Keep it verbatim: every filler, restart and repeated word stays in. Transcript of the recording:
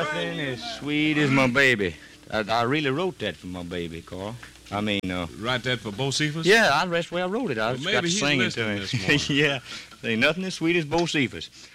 Nothing as sweet as my baby. I, I really wrote that for my baby, Carl. I mean, uh... Write that for Bo Cephas? Yeah, I, that's where I wrote it. I well, just maybe got to he's sing it to listening him. this morning. Yeah, ain't nothing as sweet as Bo Cephas.